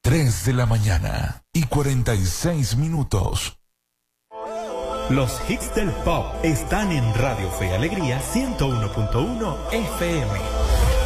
3 de la mañana y 46 minutos. Los hits del pop están en Radio Fe y Alegría 101.1 FM.